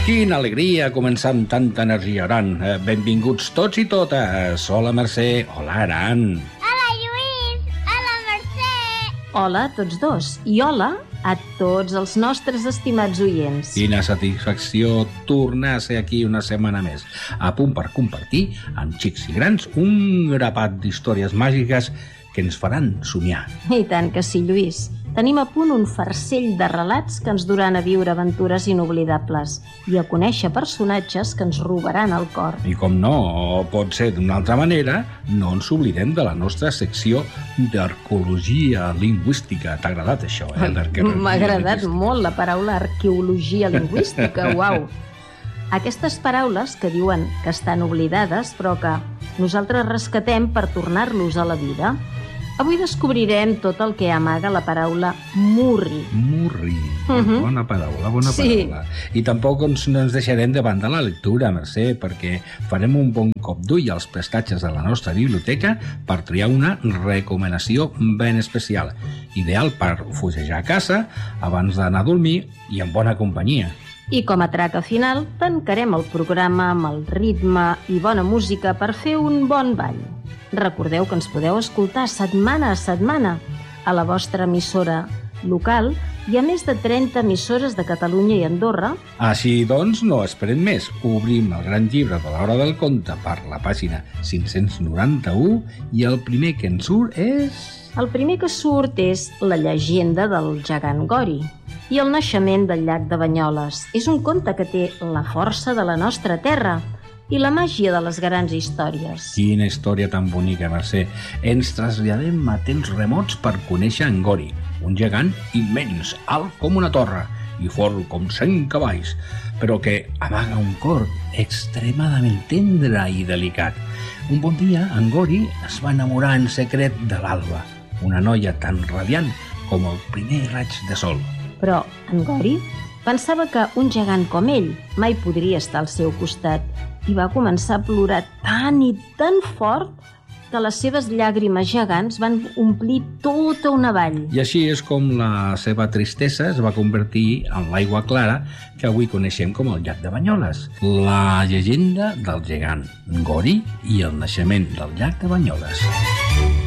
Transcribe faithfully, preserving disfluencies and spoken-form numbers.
Quina alegria començar amb tanta energia, Aran. Eh, benvinguts tots i totes. Hola, Mercè. Hola, Aran. Hola, Lluís. Hola, Mercè. Hola a tots dos i hola a tots els nostres estimats oients. Quina satisfacció tornar a ser aquí una setmana més, a punt per compartir amb xics i grans un grapat d'històries màgiques que ens faran somiar. I tant que sí, Lluís. Tenim a punt un farcell de relats que ens duran a viure aventures inoblidables i a conèixer personatges que ens robaran el cor. I com no pot ser d'una altra manera, no ens oblidem de la nostra secció d'arqueologia lingüística. T'ha agradat això, eh? M'ha agradat molt la paraula arqueologia lingüística, uau! Aquestes paraules que diuen que estan oblidades, però que nosaltres rescatem per tornar-los a la vida. Avui descobrirem tot el que amaga la paraula murri. Murri. Uh-huh. Bona paraula, bona sí. paraula. I tampoc ens, no ens deixarem de banda la lectura, Mercè, perquè farem un bon cop d'ull als prestatges de la nostra biblioteca per triar una recomanació ben especial, ideal per fugejar a casa abans d'anar a dormir i en bona companyia. I com a traca final, tancarem el programa amb el ritme i bona música per fer un bon ball. Recordeu que ens podeu escoltar setmana a setmana a la vostra emissora local i a més de trenta emissores de Catalunya i Andorra. Així doncs, no esperem més. Obrim el gran llibre de l'Hora del Conte per la pàgina cinc-cents noranta-u i el primer que ens surt és... El primer que surt és la llegenda del gegant Gori i el naixement del llac de Banyoles. És un conte que té la força de la nostra terra i la màgia de les grans històries. Quina història tan bonica, Mercè. Ens traslladem a temps remots per conèixer en Gori, un gegant immens, alt com una torre i fort com cent cavalls, però que amaga un cor extremadament tendre i delicat. Un bon dia, en Gori es va enamorar en secret de l'Alba, una noia tan radiant com el primer raig de sol. Però en Gori pensava que un gegant com ell mai podria estar al seu costat i va començar a plorar tan i tan fort que les seves llàgrimes gegants van omplir tota una vall. I així és com la seva tristesa es va convertir en l'aigua clara que avui coneixem com el llac de Banyoles. La llegenda del gegant Gori i el naixement del llac de Banyoles.